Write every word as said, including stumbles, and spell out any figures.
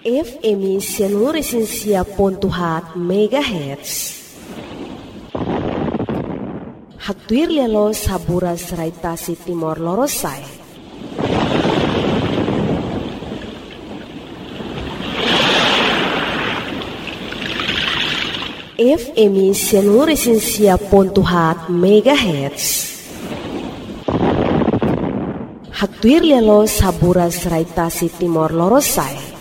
F M seluruh resensia pontuhat megahertz. Haktuir lelo sabura seraitasi timor lorosai. F M seluruh resensia pontuhat megahertz. Haktuir lelo sabura seraitasi timor lorosai.